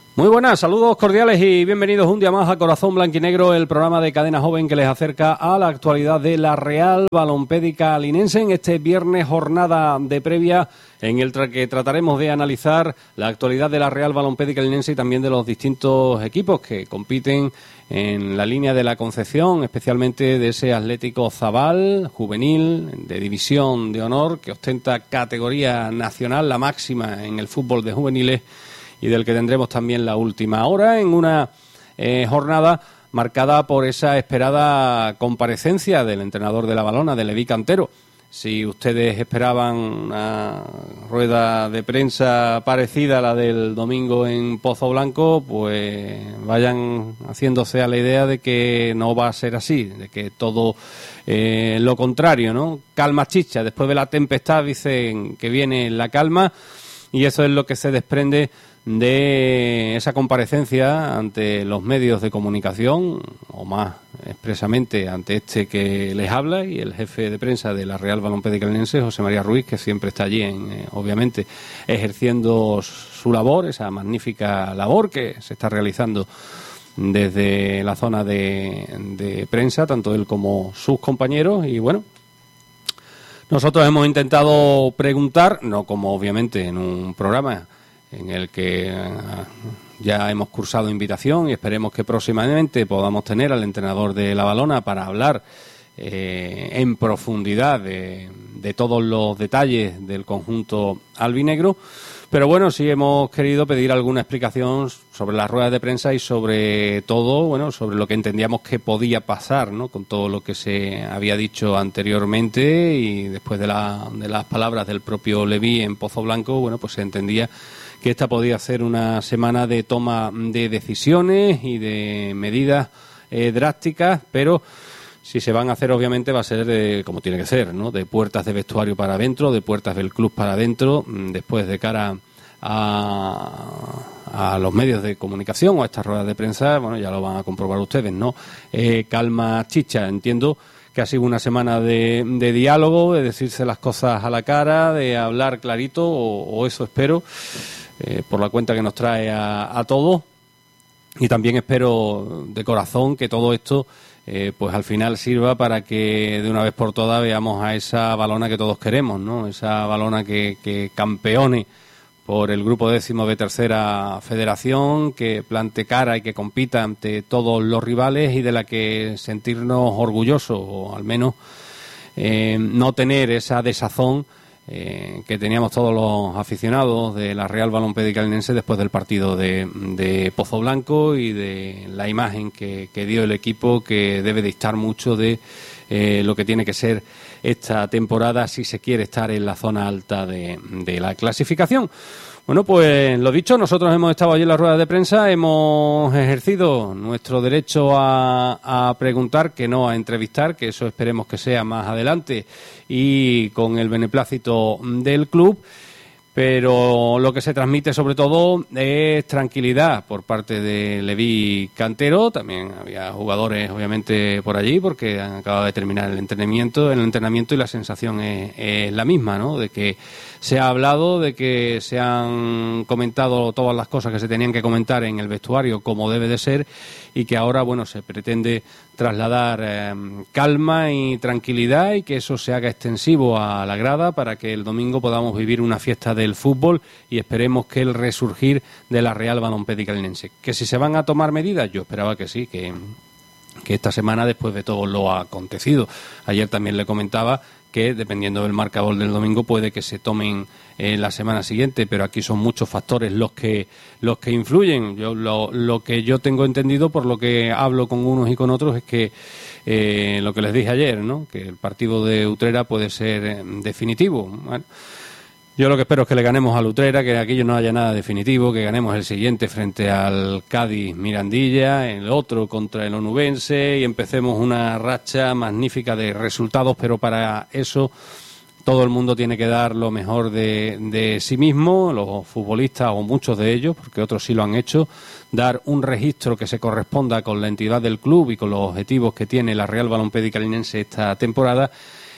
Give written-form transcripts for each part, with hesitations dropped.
Muy buenas, saludos cordiales y bienvenidos un día más a Corazón Blanquinegro, el programa de Cadena Joven que les acerca a la actualidad de la Real Balompédica Linense en este viernes, jornada de previa en el que trataremos de analizar la actualidad de la Real Balompédica Linense y también de los distintos equipos que compiten en la línea de la Concepción, especialmente de ese Atlético Zabal, juvenil, de división de honor, que ostenta categoría nacional, la máxima en el fútbol de juveniles, y del que tendremos también la última hora en una jornada marcada por esa esperada comparecencia del entrenador de la Valona, de Leví Cantero. Si ustedes esperaban una rueda de prensa parecida a la del domingo en Pozo Blanco, pues vayan haciéndose a la idea de que no va a ser así, de que todo lo contrario, ¿no? Calma chicha, después de la tempestad dicen que viene la calma, y eso es lo que se desprende de esa comparecencia ante los medios de comunicación, o más expresamente ante este que les habla y el jefe de prensa de la Real Balompédica Linense, José María Ruiz, que siempre está allí, obviamente, ejerciendo su labor, esa magnífica labor que se está realizando desde la zona de prensa, tanto él como sus compañeros. Y bueno, nosotros hemos intentado preguntar, no como obviamente en un programa en el que ya hemos cursado invitación y esperemos que próximamente podamos tener al entrenador de la Valona para hablar en profundidad de todos los detalles del conjunto albinegro. Pero bueno, sí hemos querido pedir alguna explicación sobre las ruedas de prensa y sobre todo, bueno, sobre lo que entendíamos que podía pasar, ¿no? Con todo lo que se había dicho anteriormente y después de las palabras del propio Leví en Pozo Blanco, bueno, pues se entendía que esta podía ser una semana de toma de decisiones y de medidas drásticas, pero si se van a hacer, obviamente va a ser como tiene que ser, ¿no? De puertas de vestuario para adentro, de puertas del club para adentro, después de cara a los medios de comunicación o a estas ruedas de prensa, bueno, ya lo van a comprobar ustedes, ¿no? Calma chicha, entiendo que ha sido una semana de diálogo, de decirse las cosas a la cara, de hablar clarito, o eso espero, por la cuenta que nos trae a todos, y también espero de corazón que todo esto pues al final sirva para que de una vez por todas veamos a esa Valona que todos queremos, ¿no? Esa Valona que campeone por el grupo 10º de tercera federación, que plante cara y que compita ante todos los rivales y de la que sentirnos orgullosos, o al menos no tener esa desazón que teníamos todos los aficionados de la Real Balompédica Linense después del partido de Pozo Blanco y de la imagen que dio el equipo, que debe distar mucho de lo que tiene que ser esta temporada si se quiere estar en la zona alta de la clasificación. Bueno, pues lo dicho, nosotros hemos estado allí en la rueda de prensa, hemos ejercido nuestro derecho a preguntar, que no a entrevistar, que eso esperemos que sea más adelante y con el beneplácito del club. Pero lo que se transmite sobre todo es tranquilidad por parte de Leví Cantero. También había jugadores obviamente por allí porque han acabado de terminar el entrenamiento y la sensación es la misma, ¿no? De que se ha hablado, de que se han comentado todas las cosas que se tenían que comentar en el vestuario como debe de ser, y que ahora, bueno, se pretende trasladar calma y tranquilidad y que eso se haga extensivo a la grada para que el domingo podamos vivir una fiesta del fútbol y esperemos que el resurgir de la Real Balompédica Linense. Que si se van a tomar medidas, yo esperaba que sí, que esta semana, después de todo lo acontecido. Ayer también le comentaba que dependiendo del marcador del domingo puede que se tomen la semana siguiente, pero aquí son muchos factores los que influyen. Yo lo que yo tengo entendido por lo que hablo con unos y con otros es que lo que les dije ayer, ¿no? Que el partido de Utrera puede ser definitivo. Bueno, yo lo que espero es que le ganemos al Utrera, que aquello no haya nada definitivo, que ganemos el siguiente frente al Cádiz Mirandilla, el otro contra el Onubense, y empecemos una racha magnífica de resultados, pero para eso todo el mundo tiene que dar lo mejor de sí mismo, los futbolistas o muchos de ellos, porque otros sí lo han hecho, dar un registro que se corresponda con la entidad del club y con los objetivos que tiene la Real Balompédica Linense esta temporada.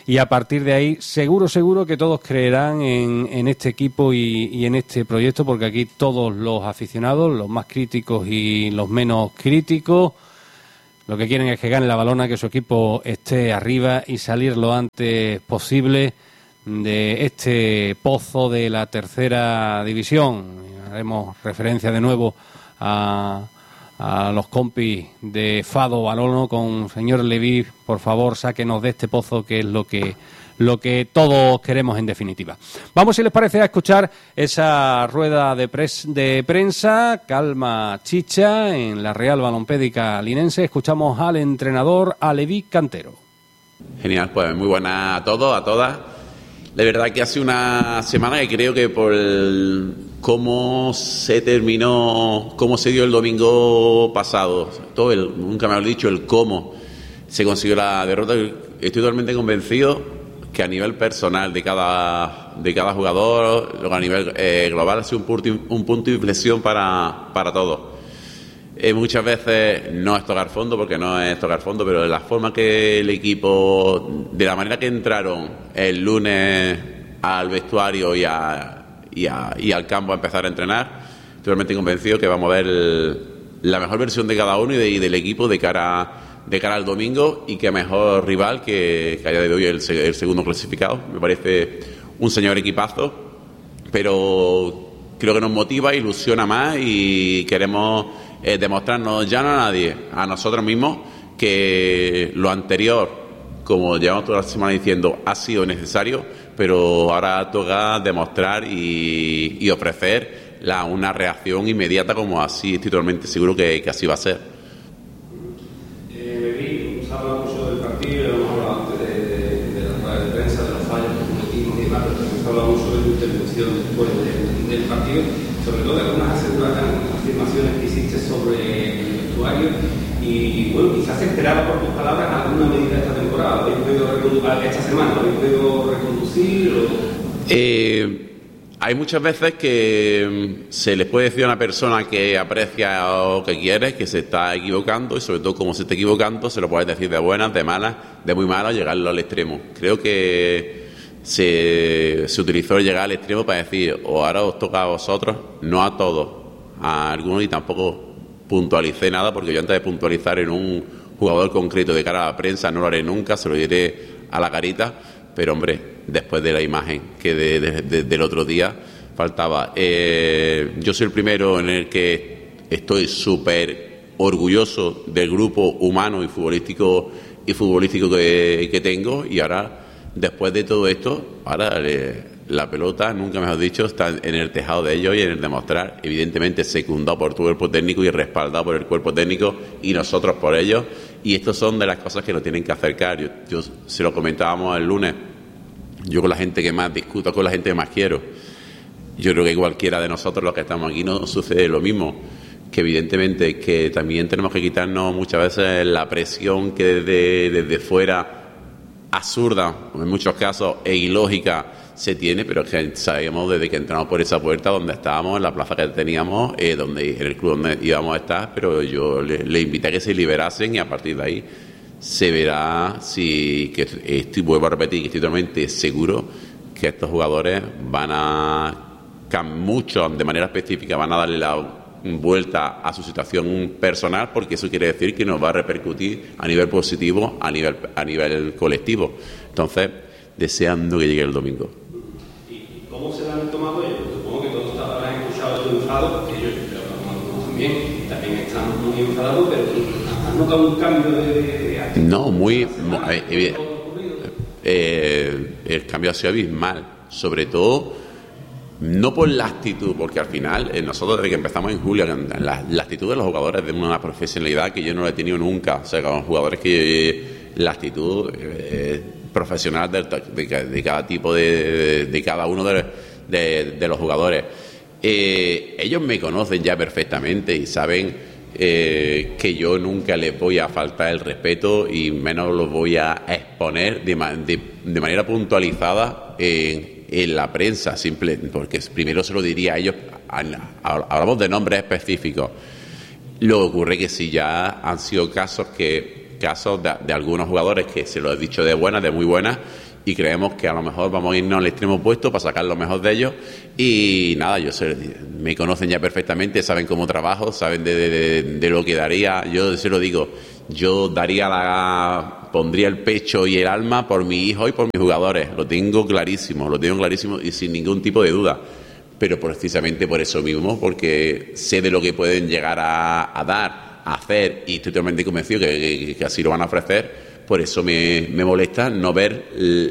y a partir de ahí seguro que todos creerán en este equipo y en este proyecto, porque aquí todos los aficionados, los más críticos y los menos críticos, lo que quieren es que gane la Valona, que su equipo esté arriba y salir lo antes posible de este pozo de la tercera división. Haremos referencia de nuevo a los compis de Fado Balono con señor Leví, por favor, sáquenos de este pozo, que es lo que todos queremos en definitiva. Vamos, si les parece, a escuchar esa rueda de prensa, Calma Chicha, en la Real Balompédica Linense. Escuchamos al entrenador, a Leví Cantero. Genial, pues muy buenas a todos, a todas. La verdad que hace una semana que creo que por cómo se terminó, cómo se dio el domingo pasado, nunca me habéis dicho el cómo se consiguió la derrota, estoy totalmente convencido que a nivel personal de cada jugador, luego a nivel global, ha sido un punto de inflexión para todos. Muchas veces no es tocar fondo, porque no es tocar fondo, pero de la forma que el equipo, de la manera que entraron el lunes al vestuario y al campo a empezar a entrenar, estoy realmente convencido que vamos a ver la mejor versión de cada uno y del equipo de cara al domingo, y que mejor rival que a día de hoy el segundo clasificado. Me parece un señor equipazo, pero creo que nos motiva, ilusiona más, y queremos demostrarnos, ya no a nadie, a nosotros mismos, que lo anterior, como llevamos toda la semana diciendo, ha sido necesario, pero ahora toca demostrar y ofrecer una reacción inmediata, como así estoy totalmente seguro que así va a ser. Se habla mucho del partido, hemos hablado antes de la rueda de prensa, de los fallos que cometimos y demás, pero también se habla mucho de tu intervención después del partido, sobre todo de algunas afirmaciones que hiciste sobre el vestuario, y bueno, quizás se esperaba por tus palabras alguna medida esta temporada. ¿Esta semana lo habéis podido reconducir? Hay muchas veces que se les puede decir a una persona que aprecia o que quiere que se está equivocando, y sobre todo como se está equivocando se lo puedes decir de buenas, de malas, de muy malas, llegarlo al extremo. Creo que se utilizó el llegar al extremo para decir, o ahora os toca a vosotros, no a todos, a algunos, y tampoco puntualicé nada, porque yo antes de puntualizar en un jugador concreto de cara a la prensa no lo haré nunca, se lo diré a la carita. Pero hombre, después de la imagen que del otro día faltaba, yo soy el primero en el que estoy súper orgulloso del grupo humano y futbolístico que tengo, y ahora, después de todo esto, ahora la pelota, nunca mejor dicho, está en el tejado de ellos y en el demostrar, evidentemente secundado por tu cuerpo técnico y respaldado por el cuerpo técnico y nosotros por ellos. Y estas son de las cosas que nos tienen que acercar. Yo se lo comentábamos el lunes, yo con la gente que más discuto, con la gente que más quiero, yo creo que cualquiera de nosotros los que estamos aquí nos sucede lo mismo, que evidentemente que también tenemos que quitarnos muchas veces la presión que desde fuera, absurda en muchos casos e ilógica, se tiene, pero que sabemos desde que entramos por esa puerta donde estábamos, en la plaza que teníamos, en el club donde íbamos a estar, pero yo le invité a que se liberasen, y a partir de ahí se verá vuelvo a repetir, que estoy totalmente seguro que estos jugadores muchos de manera específica van a darle la vuelta a su situación personal, porque eso quiere decir que nos va a repercutir a nivel positivo, a nivel colectivo. Entonces, deseando que llegue el domingo. ¿Y cómo se lo han tomado ellos? Supongo que todos habrán escuchado el enfado, que ellos también están muy enfadados, pero ¿han notado un cambio de actitud? No, el cambio ha sido abismal, sobre todo no por la actitud, porque al final nosotros desde que empezamos en julio, la actitud de los jugadores de una profesionalidad que yo no la he tenido nunca, o sea, con jugadores que la actitud profesional de cada tipo, de cada uno de los jugadores, ellos me conocen ya perfectamente y saben que yo nunca les voy a faltar el respeto, y menos los voy a exponer de manera puntualizada en la prensa, simple, porque primero se lo diría a ellos. Hablamos de nombres específicos. Lo que ocurre que sí, ya han sido casos de algunos jugadores que se lo he dicho de buenas, de muy buenas, y creemos que a lo mejor vamos a irnos al extremo opuesto para sacar lo mejor de ellos. Y nada, me conocen ya perfectamente, saben cómo trabajo, saben de lo que daría. Yo se lo digo, yo pondría el pecho y el alma por mi hijo y por mis jugadores. Lo tengo clarísimo y sin ningún tipo de duda. Pero precisamente por eso mismo, porque sé de lo que pueden llegar a dar, a hacer, y estoy totalmente convencido que así lo van a ofrecer. Por eso me molesta no ver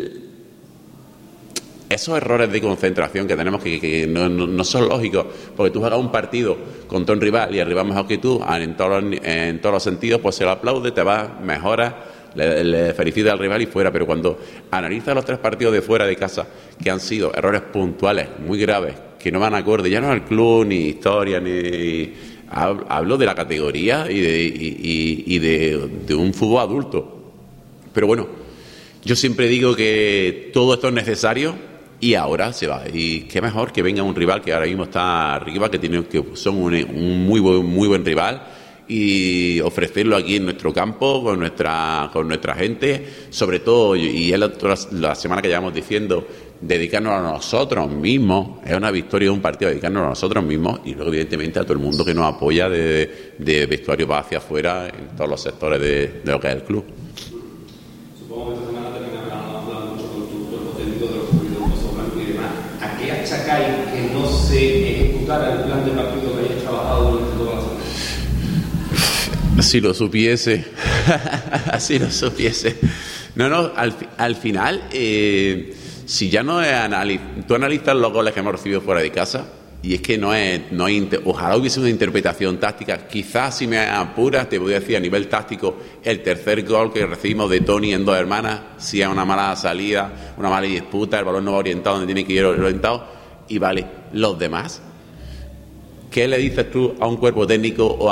esos errores de concentración que tenemos que no son lógicos, porque tú juegas un partido contra un rival y el rival mejor que tú en todos los sentidos, pues se lo aplaude, te vas, mejoras, le felicita al rival y fuera. Pero cuando analizas los 3 partidos de fuera de casa, que han sido errores puntuales muy graves, que no van acorde ya no al club, ni historia, ni hablo de la categoría y de un fútbol adulto. Pero bueno, yo siempre digo que todo esto es necesario y ahora se va. Y qué mejor que venga un rival que ahora mismo está arriba, que son un muy buen rival, y ofrecerlo aquí en nuestro campo, con nuestra gente, sobre todo, y es la semana que llevamos diciendo, dedicarnos a nosotros mismos. Es una victoria de un partido, dedicarnos a nosotros mismos, y luego evidentemente a todo el mundo que nos apoya de vestuario para hacia afuera en todos los sectores de lo que es el club. Supongo que esta semana terminarán hablando mucho con tu cuerpo técnico de lo ocurrido en Pozo Blanco y demás. ¿A qué achacáis que no se ejecutara el plan de partido que hayáis trabajado durante toda la semana? Si lo supiese, si lo supiese. No, al final, si ya no es tú analizas los goles que hemos recibido fuera de casa, y es que ojalá hubiese una interpretación táctica. Quizás, si me apuras, te voy a decir a nivel táctico, el tercer gol que recibimos de Tony en Dos Hermanas, si es una mala salida, una mala disputa, el balón no va orientado donde tiene que ir orientado, y vale, los demás. ¿Qué le dices tú a un cuerpo técnico o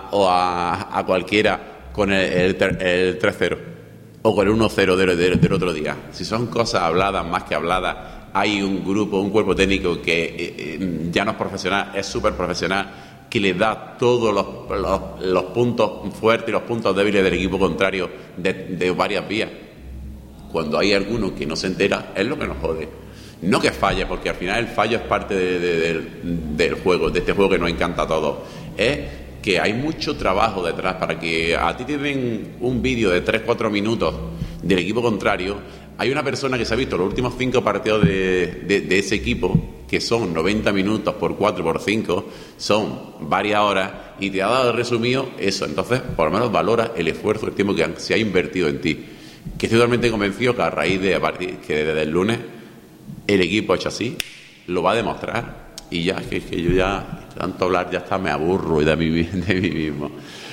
a cualquiera con el 3-0 o con el 1-0 del otro día? Si son cosas habladas más que habladas, hay un grupo, un cuerpo técnico que ya no es profesional, es súper profesional, que le da todos los puntos fuertes y los puntos débiles del equipo contrario de varias vías. Cuando hay alguno que no se entera, es lo que nos jode. No que falle, porque al final el fallo es parte del juego, de este juego que nos encanta a todos. Es que hay mucho trabajo detrás para que a ti te den un vídeo de 3-4 minutos del equipo contrario. Hay una persona que se ha visto los últimos 5 partidos de ese equipo, que son 90 minutos por 4 por 5, son varias horas, y te ha dado resumido eso. Entonces, por lo menos valora el esfuerzo, el tiempo que se ha invertido en ti. Que estoy totalmente convencido que que desde el lunes el equipo hecho así lo va a demostrar. Y ya, que yo ya, tanto hablar, ya está, me aburro de mí mismo.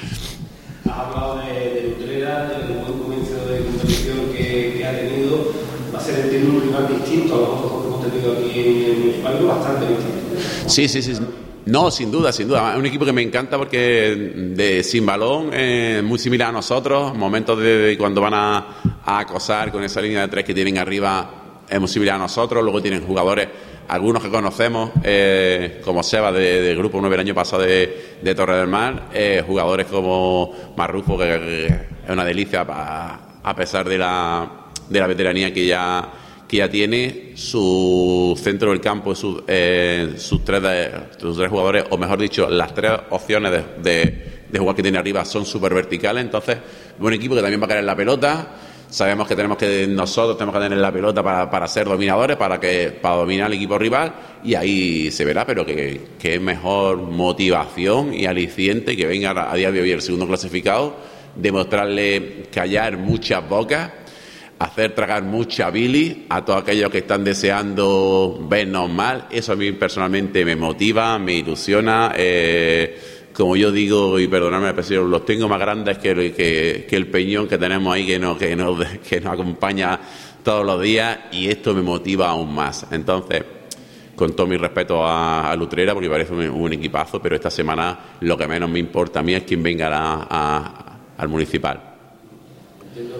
Has hablado de Utrera, del buen comienzo de competición que ha tenido. Va a ser, entiendo, un rival distinto a los otros que hemos tenido aquí en el Municipal, bastante distinto. Sí. No, sin duda. Es un equipo que me encanta porque sin balón, muy similar a nosotros. Momentos de cuando van a acosar con esa línea de 3 que tienen arriba, es muy similar a nosotros. Luego tienen jugadores, algunos que conocemos, como Seba del Grupo 9 el año pasado de Torre del Mar, jugadores como Marrufo, que es una delicia a pesar de la veteranía que ya tiene. Su centro del campo, sus tres jugadores, o mejor dicho, las 3 opciones de jugar que tiene arriba son súper verticales. Entonces, un equipo que también va a caer en la pelota. Sabemos que nosotros tenemos que tener la pelota para ser dominadores, para dominar al equipo rival, y ahí se verá. Pero que es mejor motivación y aliciente que venga a día de hoy el segundo clasificado, demostrarle callar muchas bocas, hacer tragar mucha bilis a todos aquellos que están deseando vernos mal. Eso a mí personalmente me motiva, me ilusiona. Como yo digo, y perdonadme la expresión, los tengo más grandes que el peñón que tenemos ahí, que nos acompaña todos los días, y esto me motiva aún más. Entonces, con todo mi respeto a Utrera, porque parece un equipazo, pero esta semana lo que menos me importa a mí es quién venga al Municipal. Entiendo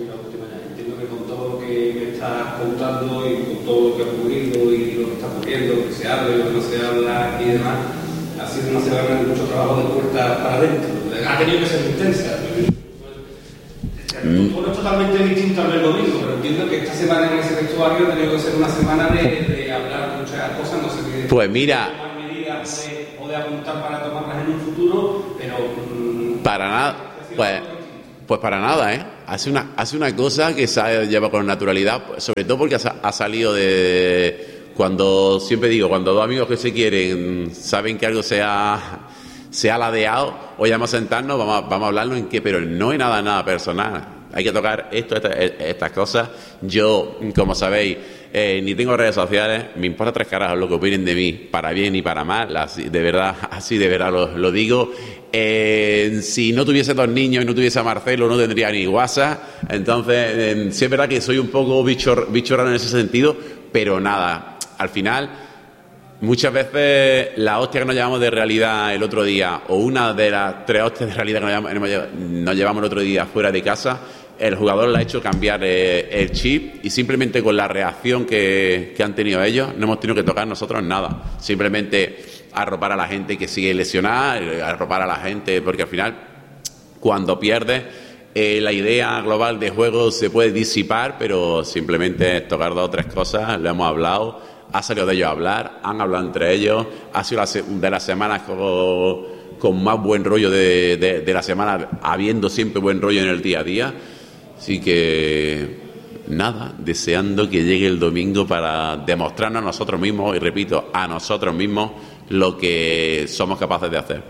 que con todo lo que me estás contando y con todo lo que ha ocurrido y lo que está ocurriendo, lo que se habla y lo que no se habla y demás, ha sido una semana de mucho trabajo de puertas para adentro. Ha tenido que ser intensa. fútbol es totalmente distinto al del domingo, pero entiendo que esta semana en ese vestuario ha tenido que ser una semana de hablar muchas cosas, no sé qué. Pues mira, medidas o de apuntar para tomarlas en un futuro, pero para nada, pues para nada, ¿eh? Hace una cosa que se lleva con naturalidad, sobre todo porque ha salido de cuando, siempre digo, cuando dos amigos que se quieren saben que algo se ha ladeado, hoy vamos a sentarnos, vamos a hablarlo en qué, pero no es nada personal. Hay que tocar estas cosas. Yo, como sabéis, ni tengo redes sociales, me importa tres carajos lo que opinen de mí, para bien y para mal, así de verdad lo digo. Si no tuviese dos niños y no tuviese a Marcelo, no tendría ni WhatsApp. Entonces, sí es verdad que soy un poco bicho raro en ese sentido, pero nada, al final, muchas veces la hostia que nos llevamos de realidad el otro día, o una de las 3 hostias de realidad que nos llevamos el otro día fuera de casa, el jugador le ha hecho cambiar el chip, y simplemente con la reacción que han tenido ellos no hemos tenido que tocar nosotros nada, simplemente arropar a la gente que sigue lesionada, arropar a la gente, porque al final cuando pierdes la idea global de juego se puede disipar, pero simplemente tocar 2 o 3 cosas, lo hemos hablado, ha salido de ellos a hablar, han hablado entre ellos, ha sido de las semanas con más buen rollo de la semana, habiendo siempre buen rollo en el día a día. Así que nada, deseando que llegue el domingo para demostrarnos a nosotros mismos, y repito, a nosotros mismos, lo que somos capaces de hacer.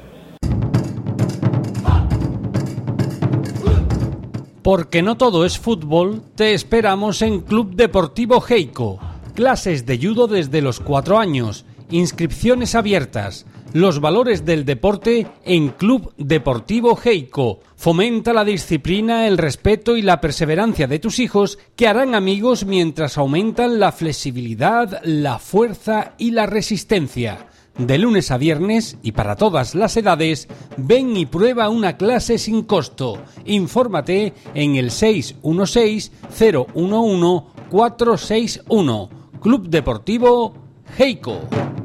Porque no todo es fútbol, te esperamos en Club Deportivo Heiko. Clases de judo desde los 4 años, inscripciones abiertas. Los valores del deporte en Club Deportivo Heiko. Fomenta la disciplina, el respeto y la perseverancia de tus hijos, que harán amigos mientras aumentan la flexibilidad, la fuerza y la resistencia. De lunes a viernes y para todas las edades, ven y prueba una clase sin costo. Infórmate en el 616-011-461. Club Deportivo Heiko.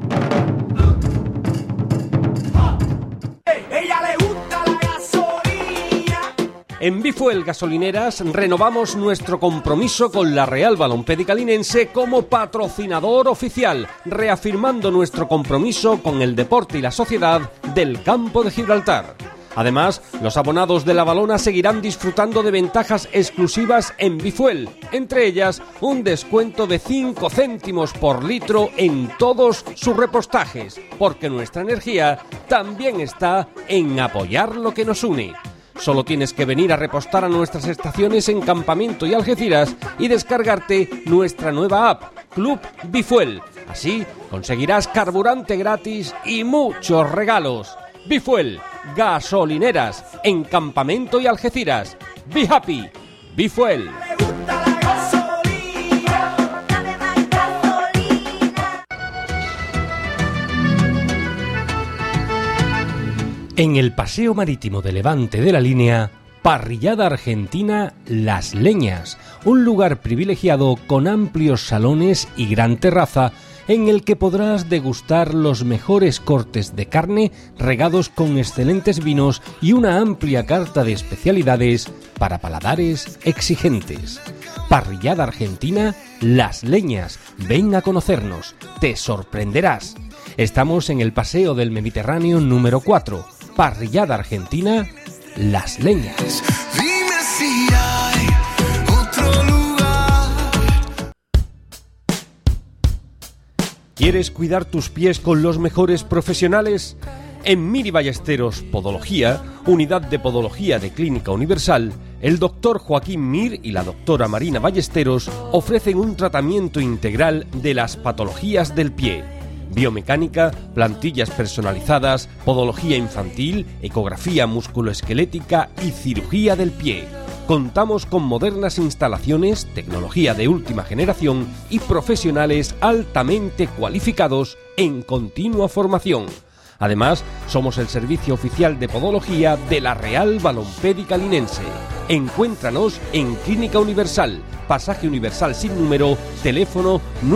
En Bifuel Gasolineras renovamos nuestro compromiso con la Real Balompédica Linense como patrocinador oficial, reafirmando nuestro compromiso con el deporte y la sociedad del Campo de Gibraltar. Además, los abonados de La Valona seguirán disfrutando de ventajas exclusivas en Bifuel, entre ellas un descuento de 5 céntimos por litro en todos sus repostajes, porque nuestra energía también está en apoyar lo que nos une. Solo tienes que venir a repostar a nuestras estaciones en Campamento y Algeciras y descargarte nuestra nueva app, Club Bifuel. Así conseguirás carburante gratis y muchos regalos. Bifuel, gasolineras en Campamento y Algeciras. Be happy, Bifuel. En el Paseo Marítimo de Levante de la Línea, Parrillada Argentina Las Leñas, un lugar privilegiado con amplios salones y gran terraza en el que podrás degustar los mejores cortes de carne regados con excelentes vinos y una amplia carta de especialidades para paladares exigentes. Parrillada Argentina Las Leñas, ven a conocernos, te sorprenderás. Estamos en el Paseo del Mediterráneo número 4. Parrillada Argentina Las Leñas. Dime si hay otro lugar. ¿Quieres cuidar tus pies con los mejores profesionales? En Miri Ballesteros Podología, unidad de podología de Clínica Universal, el doctor Joaquín Mir y la doctora Marina Ballesteros ofrecen un tratamiento integral de las patologías del pie. Biomecánica, plantillas personalizadas, podología infantil, ecografía musculoesquelética y cirugía del pie. Contamos con modernas instalaciones, tecnología de última generación y profesionales altamente cualificados en continua formación. Además, somos el servicio oficial de podología de la Real Balompédica Linense. Encuéntranos en Clínica Universal, Pasaje Universal sin número, teléfono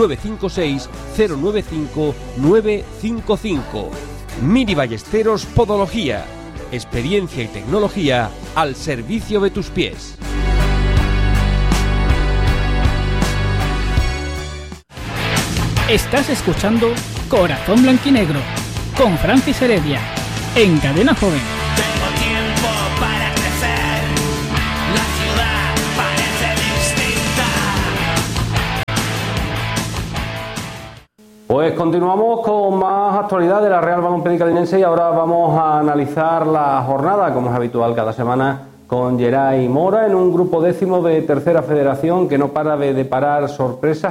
956-095-955. Miri Ballesteros Podología, experiencia y tecnología al servicio de tus pies. Estás escuchando Corazón Blanquinegro con Francis Heredia en Cadena Joven. Tengo tiempo para crecer, la ciudad parece distinta. Pues continuamos con más actualidad de la Real Balompédica Linense y ahora vamos a analizar la jornada, como es habitual cada semana, con Geray Mora en un grupo 10º de Tercera Federación que no para de deparar sorpresas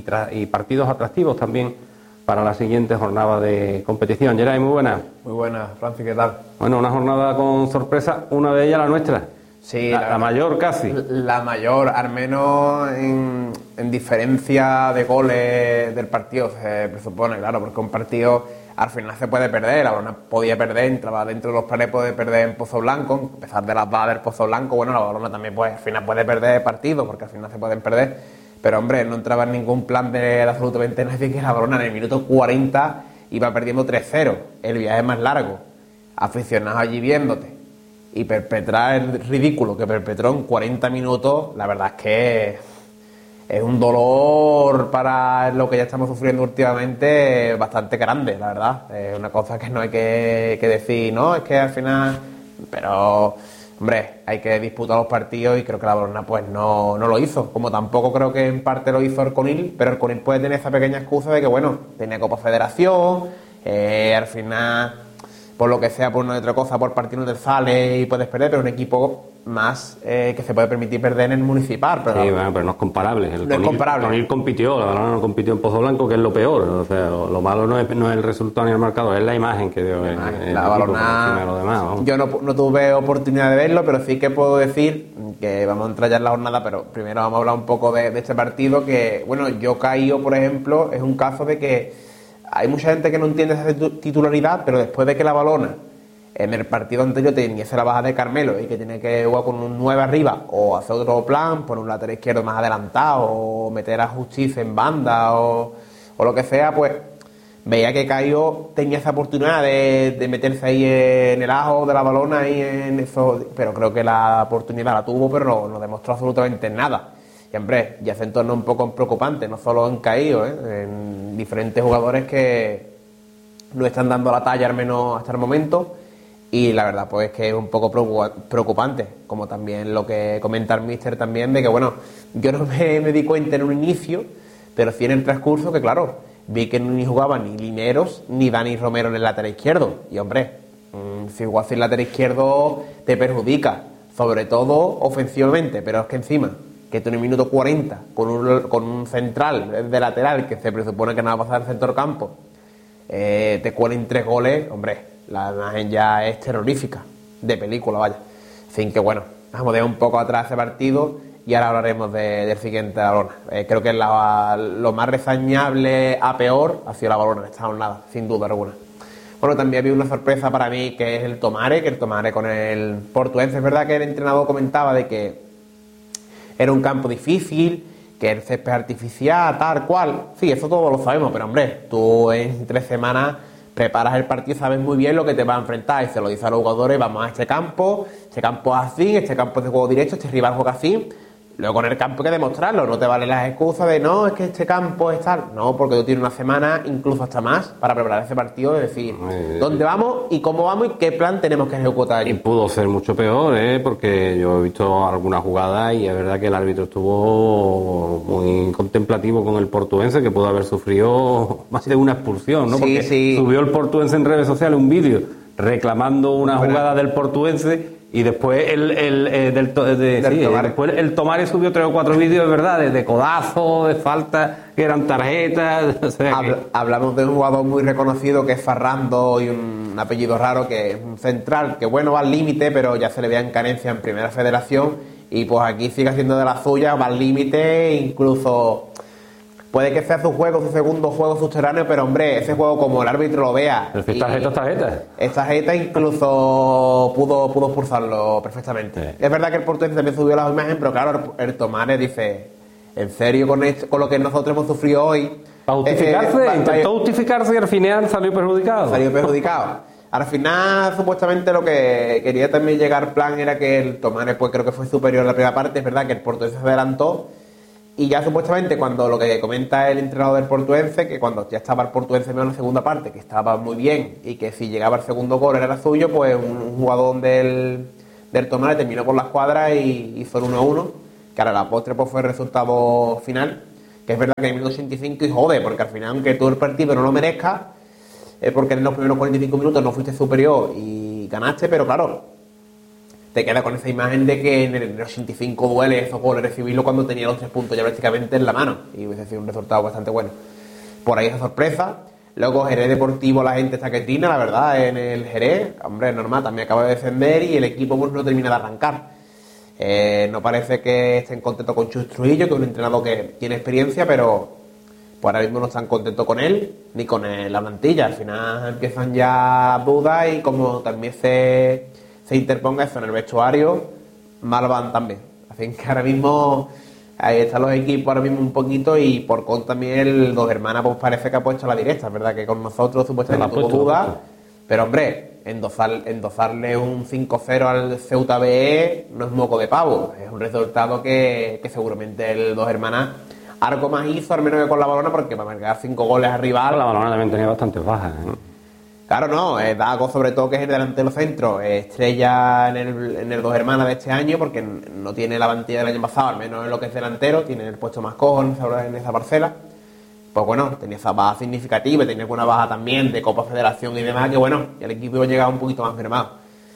y partidos atractivos también para la siguiente jornada de competición. Geray, muy buena. Muy buena, Francis, ¿qué tal? Bueno, una jornada con sorpresas, una de ellas la nuestra. Sí, la mayor casi. La mayor, al menos en diferencia de goles del partido, se presupone, claro, porque un partido al final se puede perder, la Balona podía perder, entraba dentro de los planes, puede perder en Pozo Blanco, a pesar de las balas del Pozo Blanco, bueno, la Balona también al final puede perder partidos, porque al final se pueden perder, pero hombre, no entraba en ningún plan de absolutamente nadie que la Balona en el minuto 40 iba perdiendo 3-0, el viaje más largo, aficionados allí viéndote, y perpetrar el ridículo que perpetró en 40 minutos, la verdad es que es un dolor para lo que ya estamos sufriendo últimamente bastante grande, la verdad. Es una cosa que no hay que decir, no, es que al final... Pero, hombre, hay que disputar los partidos y creo que la Balona pues no lo hizo. Como tampoco creo que en parte lo hizo el Conil, pero el Conil puede tener esa pequeña excusa de que, bueno, tenía Copa Federación, al final... por lo que sea, por una u otra cosa, por partido no te sale y puedes perder, pero un equipo más que se puede permitir perder en el municipal. Pero sí, bueno, pero no es comparable. No es comparable. Conil compitió, la Balona no compitió en Pozo Blanco, que es lo peor. O sea, lo malo no es el resultado ni el marcador, es la imagen que dio la Balona. Lo demás, ¿no? Yo no tuve oportunidad de verlo, pero sí que puedo decir que vamos a entrar ya en la jornada, pero primero vamos a hablar un poco de este partido que, bueno, yo caído, por ejemplo, es un caso de que hay mucha gente que no entiende esa titularidad, pero después de que la Balona en el partido anterior teniese la baja de Carmelo y que tiene que jugar con un 9 arriba o hacer otro plan, poner un lateral izquierdo más adelantado o meter a Justicia en banda o lo que sea, pues veía que Caio tenía esa oportunidad de meterse ahí en el ajo de la Balona ahí en eso, pero creo que la oportunidad la tuvo, pero no demostró absolutamente nada. Y hombre, ya se entorna un poco preocupante, no solo en Caio, en diferentes jugadores que no están dando la talla al menos hasta el momento. Y la verdad pues que es un poco preocupante, como también lo que comenta el míster también, de que bueno, yo no me di cuenta en un inicio, pero sí en el transcurso que claro, vi que ni jugaban ni Lineros ni Dani Romero en el lateral izquierdo. Y hombre, si juegas en el lateral izquierdo te perjudica, sobre todo ofensivamente, pero es que encima, que tú en el minuto 40, con un central de lateral que se presupone que no va a pasar al centro campo, te cuelen 3 goles, hombre, la imagen ya es terrorífica, de película, vaya. En fin, que bueno, vamos a dejar un poco atrás ese partido y ahora hablaremos del siguiente, la Balona. Creo que lo más reseñable a peor ha sido la Balona en esta jornada, sin duda alguna. Bueno, también había una sorpresa para mí que es el Tomare, con el Portuense. Es verdad que el entrenador comentaba de que era un campo difícil, que el césped artificial, tal cual. Sí, eso todos lo sabemos, pero hombre, tú en 3 semanas preparas el partido, sabes muy bien lo que te va a enfrentar y se lo dice a los jugadores, vamos a este campo es así, este campo es de juego directo, este rival juega así. Luego en el campo hay que demostrarlo, no te valen las excusas de no, es que este campo es tal. No, porque tú tienes una semana, incluso hasta más, para preparar ese partido, es decir, dónde vamos y cómo vamos y qué plan tenemos que ejecutar allí. Y pudo ser mucho peor, porque yo he visto algunas jugadas y es verdad que el árbitro estuvo muy contemplativo con el Portuense, que pudo haber sufrido más de una expulsión, ¿no? Porque subió el Portuense en redes sociales un vídeo reclamando una jugada del Portuense. Y después después el Tomare subió 3 o 4 vídeos, ¿verdad? De codazos, de faltas, que eran tarjetas. O sea hablamos de un jugador muy reconocido que es Farrando y un apellido raro que es un central, que bueno, va al límite, pero ya se le veía en carencia en Primera Federación. Y pues aquí sigue haciendo de la suya, va al límite, incluso puede que sea su segundo juego subterráneo, pero hombre, ese juego como el árbitro lo vea. Pero tarjeta. Esta tarjeta incluso pudo expulsarlo perfectamente. Sí. Es verdad que el Portuense también subió las imágenes, pero claro, el Tomare dice, en serio con lo que nosotros hemos sufrido hoy. Para justificarse, intentó justificarse y al final salió perjudicado. Al final, supuestamente, lo que quería también llegar plan era que el Tomare, pues creo que fue superior a la primera parte. Es verdad que el Portuense se adelantó Y ya supuestamente cuando lo que comenta el entrenador del Portuense, que cuando ya estaba el Portuense en la segunda parte, que estaba muy bien y que si llegaba el segundo gol era suyo, pues un jugador del Tomás terminó por la escuadra y hizo el 1-1, que ahora la postre pues fue el resultado final, que es verdad que en el minuto 85 y jode, porque al final aunque tú el partido no lo merezcas, es porque en los primeros 45 minutos no fuiste superior y ganaste, pero claro, te queda con esa imagen de que en el 85 duele esos goles recibirlo cuando tenía los 3 puntos ya prácticamente en la mano y hubiese sido un resultado bastante bueno. Por ahí esa sorpresa. Luego Jerez Deportivo, la gente está que trina, la verdad, en el Jerez, hombre, es normal, también acaba de descender y el equipo pues no termina de arrancar. No parece que estén contentos con Chus Trujillo, que es un entrenador que tiene experiencia, pero pues ahora mismo no están contentos con él ni con la plantilla. Al final empiezan ya dudas y como también se interponga eso en el vestuario, mal van también. Así que ahora mismo ahí están los equipos ahora mismo un poquito y por contra también el Dos Hermanas pues parece que ha puesto la directa, es verdad que con nosotros supuestamente tuvo dudas, pero hombre, endosarle un 5-0 al Ceuta BE no es moco de pavo, es un resultado que seguramente el Dos Hermanas algo más hizo, al menos que con la Balona, porque para marcar 5 goles al rival. La Balona también tenía bastantes bajas, ¿eh? Claro, no, Dago sobre todo, que es el delantero centro, estrella en el Dos Hermanas de este año, porque no tiene la plantilla del año pasado, al menos en lo que es delantero, tiene el puesto más cojo en esa parcela. Pues bueno, tenía esa baja significativa, tenía una baja también de Copa Federación y demás, que bueno, y el equipo llegaba un poquito más mermado.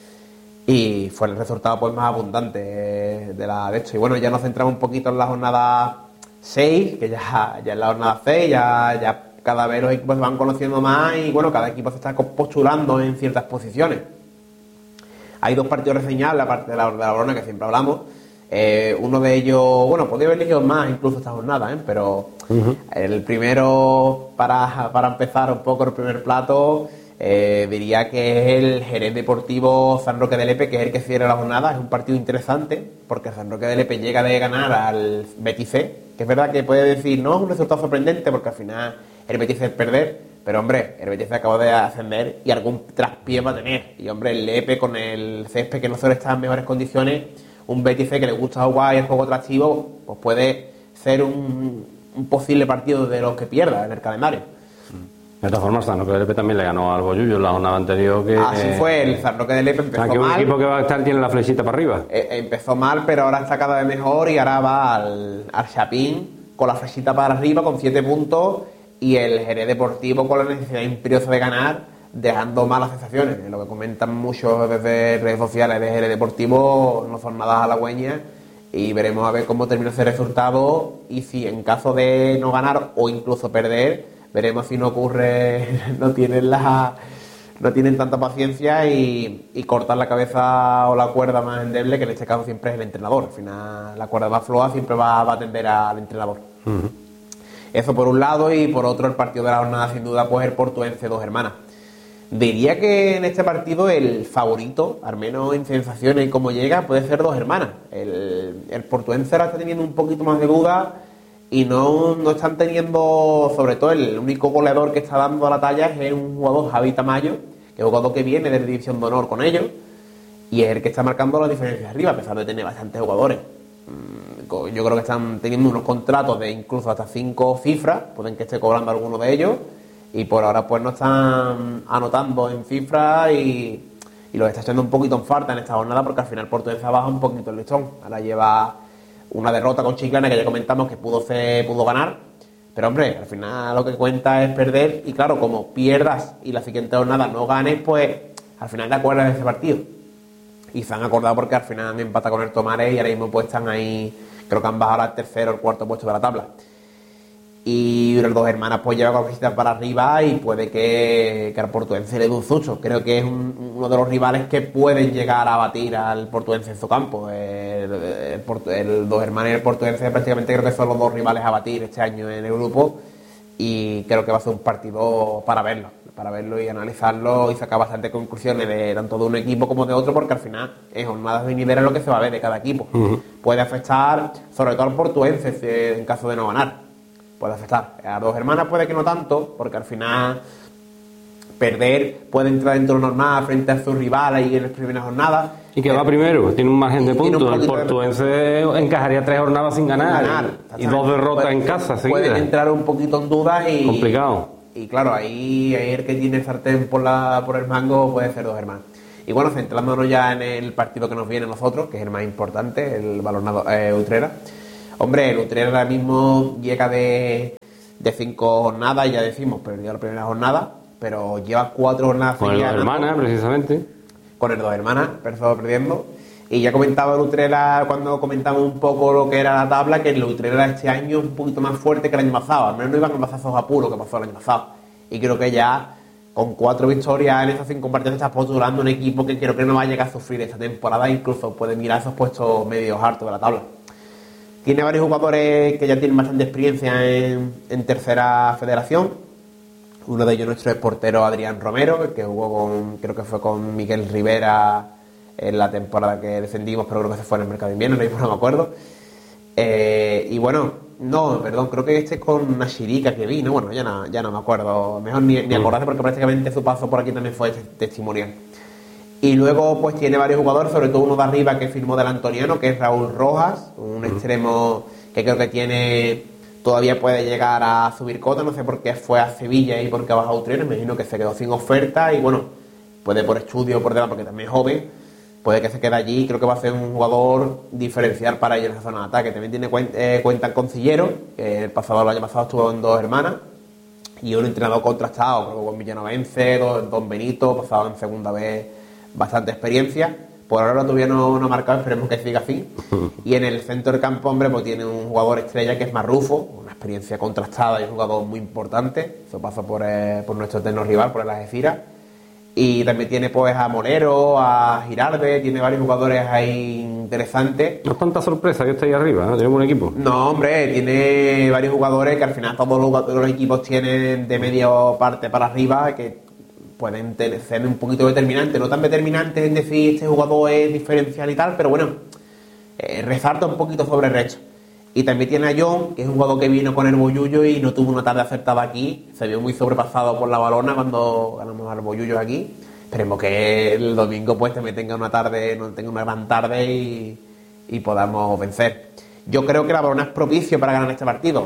Y fue el resultado pues más abundante de esto. Y bueno, ya nos centramos un poquito en la jornada 6, que ya en la jornada 6, ya cada vez los equipos se van conociendo más y bueno, cada equipo se está postulando en ciertas posiciones. Hay 2 partidos reseñables, aparte de la Balona, que siempre hablamos. Uno de ellos, bueno, podría haber elegido más incluso esta jornada, pero el primero, para empezar un poco el primer plato, diría que es el Jerez Deportivo San Roque de Lepe, que es el que cierra la jornada. Es un partido interesante porque San Roque de Lepe llega de ganar al Betis C, que es verdad que puede decir, no es un resultado sorprendente porque al final el Betis es perder, pero hombre, el Betis acaba de ascender y algún traspié va a tener. Y hombre, el Lepe con el césped que no suele estar en mejores condiciones, un Betis que le gusta jugar y el juego atractivo, pues puede ser un posible partido de los que pierda en el calendario. De todas formas, San Roque de Lepe también le ganó al Bollullo en la jornada anterior. Así fue, el San Roque de Lepe empezó mal. Un equipo que va a estar tiene la flechita para arriba. Empezó mal, pero ahora está cada vez mejor y ahora va al Chapín con la flechita para arriba con 7 puntos y el Jerez Deportivo con la necesidad imperiosa de ganar, dejando malas sensaciones. Lo que comentan muchos desde redes sociales de Jerez Deportivo no son nada halagüeñas y veremos a ver cómo termina ese resultado y si en caso de no ganar o incluso perder, veremos si no ocurre, no tienen tanta paciencia y cortan la cabeza o la cuerda más endeble, que en este caso siempre es el entrenador. Al final la cuerda más floja siempre va a atender al entrenador. Eso por un lado, y por otro el partido de la jornada sin duda pues el Portuense Dos Hermanas. Diría que en este partido el favorito, al menos en sensaciones y cómo llega, puede ser Dos Hermanas. El Portuense ahora está teniendo un poquito más de duda y no están teniendo, sobre todo el único goleador que está dando a la talla es un jugador, Javi Tamayo, que es un jugador que viene de División de Honor con ellos y es el que está marcando las diferencias arriba, a pesar de tener bastantes jugadores. Yo creo que están teniendo unos contratos de incluso hasta 5 cifras, pueden que esté cobrando alguno de ellos, y por ahora pues no están anotando en cifras y los está echando un poquito en falta en esta jornada, porque al final Portuense baja un poquito el listón. Ahora lleva una derrota con Chiclana, que ya comentamos que pudo ganar, pero hombre, al final lo que cuenta es perder, y claro, como pierdas y la siguiente jornada no ganes, pues al final te acuerdas de ese partido. Y se han acordado porque al final han empatado con el Tomares y ahora mismo pues están ahí, creo que han bajado al tercero o el cuarto puesto de la tabla. Y los Dos Hermanas pues lleva cositas para arriba y puede que al Portuense le dé un susto. Creo que es uno de los rivales que pueden llegar a batir al Portuense en su campo. El Dos Hermanas y el Portuense prácticamente creo que son los dos rivales a batir este año en el grupo, y creo que va a ser un partido para verlo y analizarlo y sacar bastantes conclusiones de tanto de un equipo como de otro, porque al final en jornadas de nivel es lo que se va a ver de cada equipo. Puede afectar sobre todo al Portuense en caso de no ganar, puede afectar a Dos Hermanas, puede que no tanto, porque al final perder, puede entrar dentro de lo normal frente a sus rivales y en las primeras jornadas. Y que va primero, tiene un margen de tiene un puntos. El poquito de- Portuense encajaría 3 jornadas sin ganar. Y 2 derrotas en casa Pueden seguidas. entrar un poquito en dudas y... Complicado. Y claro, ahí el que tiene sartén por el mango puede ser Dos Hermanas. Y bueno, centrándonos ya en el partido que nos viene a nosotros, que es el más importante, el Balonmano Utrera. Hombre, el Utrera ahora mismo llega de 5 jornadas, y ya decimos, perdió la primera jornada, pero lleva 4 jornadas Con el seguidas Dos ganando. Hermanas, precisamente. Con el Dos Hermanas, empezó perdiendo. Y ya comentaba el Utrera, cuando comentamos un poco lo que era la tabla, que el Utrera este año es un poquito más fuerte que el año pasado. Al menos no iban a pasazos a puro que pasó el año pasado. Y creo que ya con 4 victorias en esas 5 partidos está postulando un equipo que creo que no va a llegar a sufrir esta temporada, incluso puede mirar esos puestos medios hartos de la tabla. Tiene varios jugadores que ya tienen bastante experiencia en tercera federación. Uno de ellos nuestro es portero Adrián Romero, que jugó creo que fue con Miguel Rivera en la temporada que descendimos, pero creo que se fue en el mercado de invierno, no me acuerdo. Y bueno, no, perdón, creo que este es con Nashirika que vino, bueno, ya no me acuerdo, mejor ni acordarse porque prácticamente su paso por aquí también fue testimonial. Y luego pues tiene varios jugadores, sobre todo uno de arriba que firmó del Antoniano, que es Raúl Rojas, un extremo que creo que todavía puede llegar a subir cota, no sé por qué fue a Sevilla y por qué ha bajado a Utrera, me imagino que se quedó sin oferta y bueno, puede por estudio o por demás, porque también es joven, puede que se quede allí, creo que va a ser un jugador diferencial para ellos en esa zona de ataque. También tiene cuenta con Cillero, que el año pasado estuvo en Dos Hermanas, y un entrenador contrastado, creo que con Villanovense, Don Benito, pasado en segunda vez, bastante experiencia. Por ahora todavía no ha marcado, esperemos que siga así. Y en el centro del campo, hombre, pues tiene un jugador estrella que es Marrufo, una experiencia contrastada y un jugador muy importante. Eso pasa por nuestro eterno rival, por el Algeciras. Y también tiene pues a Molero, a Girarde, tiene varios jugadores ahí interesantes. No es tanta sorpresa que esté ahí arriba, ¿no? Tenemos un equipo. No, hombre, tiene varios jugadores que al final todos los equipos tienen de media parte para arriba que pueden ser un poquito determinantes, no tan determinantes en decir este jugador es diferencial y tal, pero bueno, resalta un poquito sobre el resto. Y también tiene a John, que es un jugador que vino con el Bollullo y no tuvo una tarde acertada aquí, se vio muy sobrepasado por la Balona cuando ganamos al Bollullo aquí. Esperemos que el domingo pues también tenga una gran tarde y podamos vencer. Yo creo que la Balona es propicio para ganar este partido.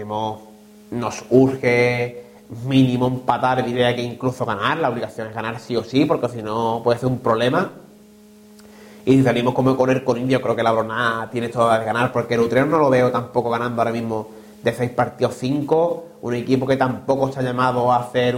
Nos urge mínimo empatar, diría que incluso ganar. La obligación es ganar sí o sí, porque si no puede ser un problema. Y si salimos como con el Corinthians, yo creo que la Balona tiene todas de ganar, porque el Utrera no lo veo tampoco ganando ahora mismo de 6 partidos 5, un equipo que tampoco está llamado a hacer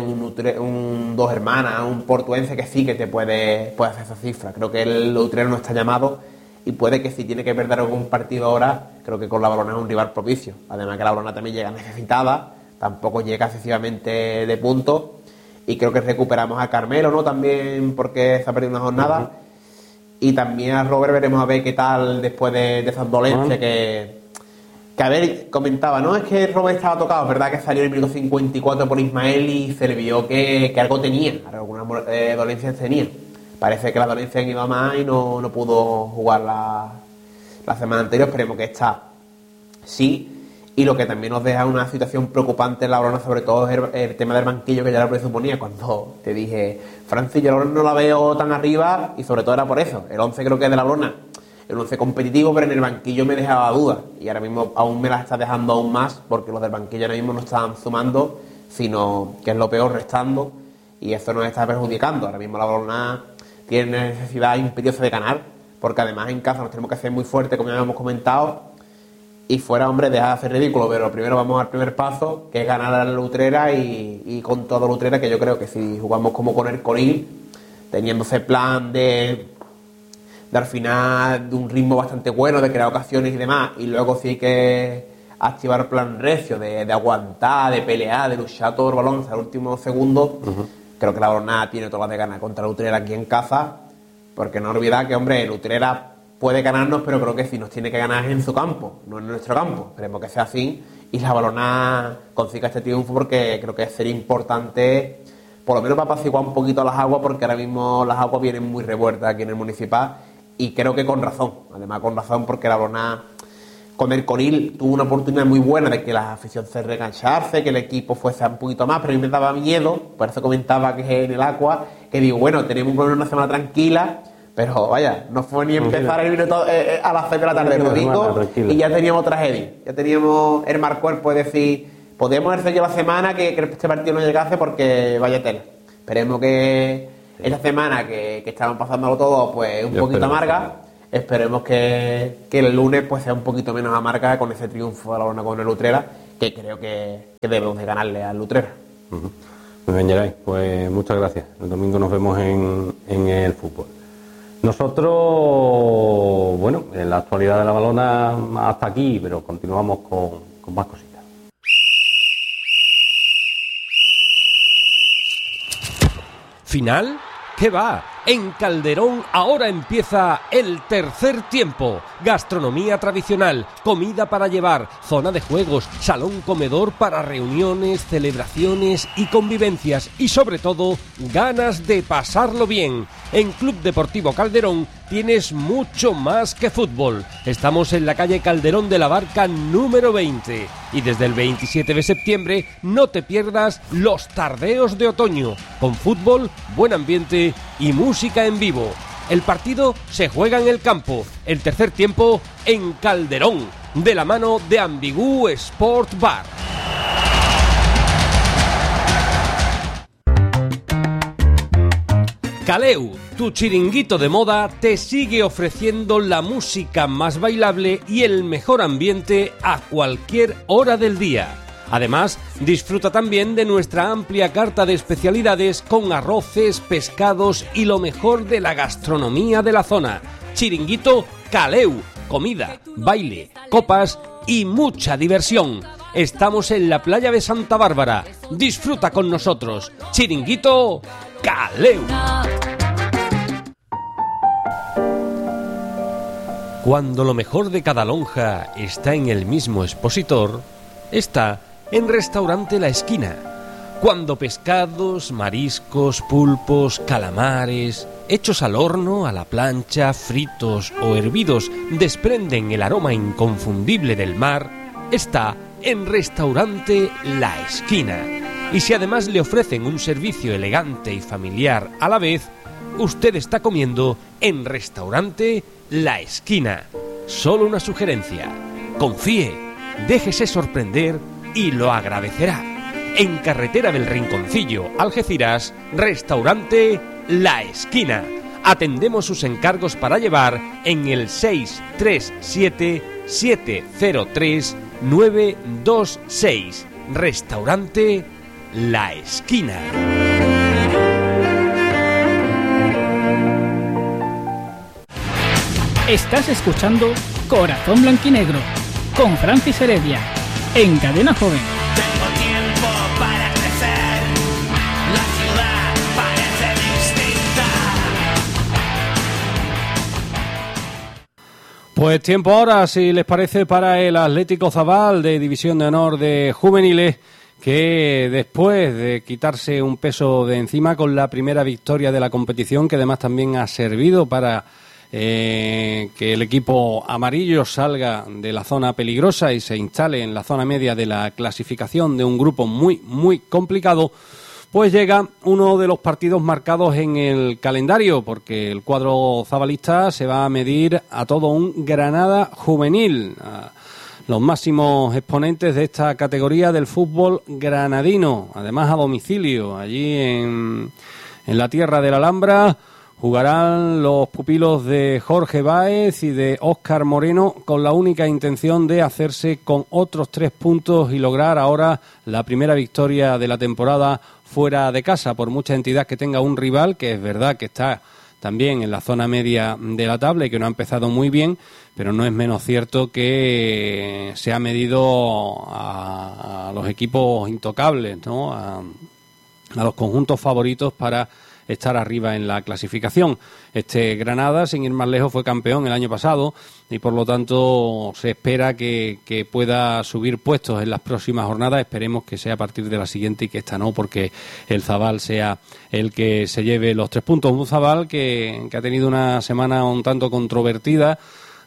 un Dos Hermanas, un Portuense que sí que te puede hacer esa cifra. Creo que el Utrera no está llamado y puede que si tiene que perder algún partido ahora, creo que con la Balona es un rival propicio. Además que la Balona también llega necesitada, tampoco llega excesivamente de puntos, y creo que recuperamos a Carmelo, ¿no? También porque se ha perdido una jornada. Y también a Robert veremos a ver qué tal después de esas dolencias que a ver, comentaba, ¿no? Es que Robert estaba tocado, es verdad que salió en el minuto 54 por Ismael y se le vio que algo tenía, algunas dolencias tenía. Parece que la dolencia han ido a más y no pudo jugar la semana anterior, esperemos que esta sí. Y lo que también nos deja una situación preocupante en la Balona, sobre todo es el tema del banquillo, que ya lo presuponía cuando te dije, Francis, yo no la veo tan arriba, y sobre todo era por eso. El 11 creo que es de la Balona, el 11 competitivo, pero en el banquillo me dejaba dudas. Y ahora mismo aún me la está dejando aún más, porque los del banquillo ahora mismo no están sumando, sino que es lo peor, restando, y eso nos está perjudicando. Ahora mismo la Balona tiene necesidad imperiosa de ganar, porque además en casa nos tenemos que hacer muy fuerte, como ya habíamos comentado. Y fuera, hombre, deja de hacer ridículo, pero primero vamos al primer paso, que es ganar a la Utrera y con todo la Utrera, que yo creo que si jugamos como con el Coril, teniendo ese plan de al final de un ritmo bastante bueno, de crear ocasiones y demás, y luego sí que activar el plan recio, de aguantar, de pelear, de luchar todo el balón hasta el último segundo, creo que la Balona tiene todas las de ganar contra la Utrera aquí en casa, porque no olvidar que, hombre, el Utrera puede ganarnos, pero creo que si nos tiene que ganar es en su campo, no en nuestro campo. Esperemos que sea así y la Balona consiga este triunfo, porque creo que sería importante, por lo menos para apaciguar un poquito las aguas, porque ahora mismo las aguas vienen muy revueltas aquí en el Municipal, y creo que con razón, además con razón, porque la Balona Con el Conil tuvo una oportunidad muy buena de que la afición se reenganchase, que el equipo fuese un poquito más, pero a mí me daba miedo, por eso comentaba que en el Aqua, que digo, bueno, tenemos una semana tranquila, pero vaya, no fue ni empezar el minuto a las 6 de la tarde del domingo y ya teníamos tragedia, ya teníamos el mal cuerpo, es decir, podíamos haber seguido la semana que este partido no llegase porque vaya tela. Esperemos que esta semana que estaban pasándolo todo pues un poquito amarga. Esperemos que el lunes pues sea un poquito menos amarga con ese triunfo a la hora con el Utrera, que creo que debemos de ganarle al Utrera. Muy bien, Geray, pues muchas gracias. El domingo nos vemos en el fútbol. Nosotros, bueno, en la actualidad de la balona hasta aquí, pero continuamos con más cositas. ¿Final? ¿Qué va? En Calderón ahora empieza el tercer tiempo. Gastronomía tradicional, comida para llevar, zona de juegos, salón comedor para reuniones, celebraciones y convivencias y sobre todo ganas de pasarlo bien. En Club Deportivo Calderón tienes mucho más que fútbol. Estamos en la calle Calderón de la Barca número 20 y desde el 27 de septiembre no te pierdas los tardeos de otoño con fútbol, buen ambiente y música en vivo. El partido se juega en el campo, el tercer tiempo en Calderón, de la mano de Ambigú Sport Bar. Caleu, tu chiringuito de moda, te sigue ofreciendo la música más bailable y el mejor ambiente a cualquier hora del día. Además, disfruta también de nuestra amplia carta de especialidades con arroces, pescados y lo mejor de la gastronomía de la zona. Chiringuito Caleu, comida, baile, copas y mucha diversión. Estamos en la playa de Santa Bárbara. Disfruta con nosotros. Chiringuito Caleu. Cuando lo mejor de cada lonja está en el mismo expositor, está en Restaurante La Esquina. Cuando pescados, mariscos, pulpos, calamares, hechos al horno, a la plancha, fritos o hervidos, desprenden el aroma inconfundible del mar, está en Restaurante La Esquina. Y si además le ofrecen un servicio elegante y familiar a la vez, usted está comiendo en Restaurante La Esquina. Solo una sugerencia: confíe, déjese sorprender y lo agradecerá. En Carretera del Rinconcillo, Algeciras, Restaurante La Esquina. Atendemos sus encargos para llevar en el 637-703-926. Restaurante La Esquina. Estás escuchando Corazón Blanquinegro con Francis Heredia en Cadena Joven. Tengo tiempo para crecer, la ciudad parece distinta. Pues tiempo ahora, si les parece, para el Atlético Zabal de División de Honor de Juveniles, que después de quitarse un peso de encima con la primera victoria de la competición, que además también ha servido para que el equipo amarillo salga de la zona peligrosa y se instale en la zona media de la clasificación de un grupo muy, muy complicado, pues llega uno de los partidos marcados en el calendario, porque el cuadro zabalista se va a medir a todo un Granada juvenil, a los máximos exponentes de esta categoría del fútbol granadino, además a domicilio, allí en la tierra de la Alhambra. Jugarán los pupilos de Jorge Báez y de Óscar Moreno con la única intención de hacerse con otros 3 puntos y lograr ahora la primera victoria de la temporada fuera de casa. Por mucha entidad que tenga un rival, que es verdad que está también en la zona media de la tabla y que no ha empezado muy bien, pero no es menos cierto que se ha medido a los equipos intocables, ¿no? A los conjuntos favoritos para estar arriba en la clasificación. Este Granada, sin ir más lejos, fue campeón el año pasado y por lo tanto se espera que pueda subir puestos en las próximas jornadas. Esperemos que sea a partir de la siguiente y que esta no, porque el Zabal sea el que se lleve los 3 puntos. Un Zabal que ha tenido una semana un tanto controvertida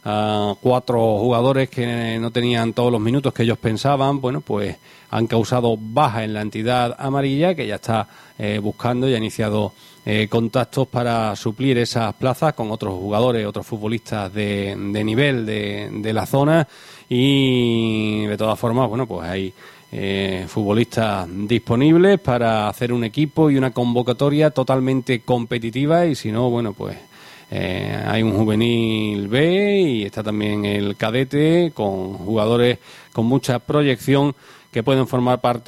a 4 jugadores que no tenían todos los minutos que ellos pensaban, bueno, pues han causado baja en la entidad amarilla, que ya está buscando y ha iniciado contactos para suplir esas plazas con otros jugadores, otros futbolistas de nivel de la zona, y de todas formas, bueno, pues hay futbolistas disponibles para hacer un equipo y una convocatoria totalmente competitiva, y si no, bueno, pues hay un juvenil B y está también el cadete con jugadores con mucha proyección que pueden formar parte